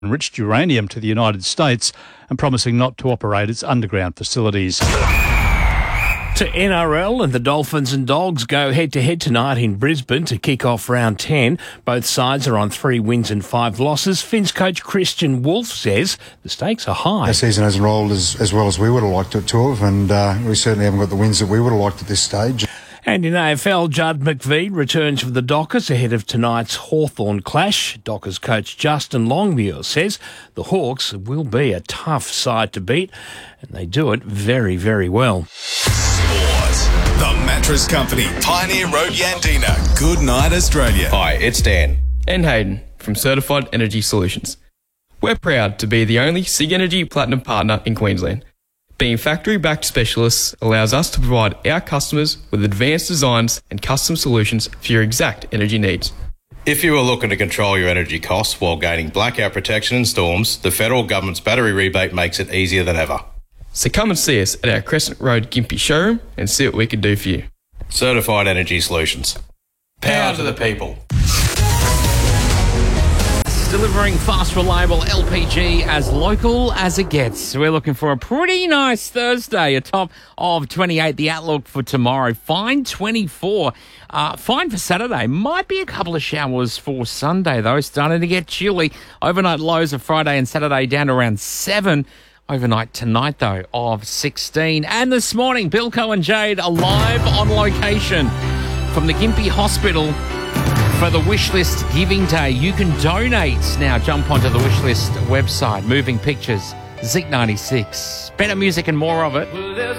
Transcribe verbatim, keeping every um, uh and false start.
enriched uranium to the United States and promising not to operate its underground facilities. To N R L, and the Dolphins and Dogs go head-to-head tonight in Brisbane to kick off round ten. Both sides are on three wins and five losses. Finns coach Christian Wolf says the stakes are high. Our season hasn't rolled as, as well as we would have liked it to have, and uh, we certainly haven't got the wins that we would have liked at this stage. And in A F L, Judd McVeigh returns for the Dockers ahead of tonight's Hawthorn clash. Dockers coach Justin Longmuir says the Hawks will be a tough side to beat, and they do it very, very well. The Mattress Company, Pioneer Road, Yandina. Good night, Australia. Hi, it's Dan. And Hayden from Certified Energy Solutions. We're proud to be the only SIG Energy Platinum partner in Queensland. Being factory-backed specialists allows us to provide our customers with advanced designs and custom solutions for your exact energy needs. If you are looking to control your energy costs while gaining blackout protection in storms, the federal government's battery rebate makes it easier than ever. So come and see us at our Crescent Road Gympie showroom and see what we can do for you. Certified Energy Solutions. Power to the people. Delivering fast, reliable L P G as local as it gets. We're looking for a pretty nice Thursday, a top of twenty-eight. The outlook for tomorrow, fine twenty-four. Uh, fine for Saturday. Might be a couple of showers for Sunday, though. Starting to get chilly. Overnight lows of Friday and Saturday down to around seven. Overnight tonight, though, of sixteen. And this morning, Bilko and Jade are live on location from the Gympie Hospital for the Wishlist Giving Day. You can donate now. Jump onto the Wishlist website. Moving Pictures, Zik ninety-six. Better music and more of it.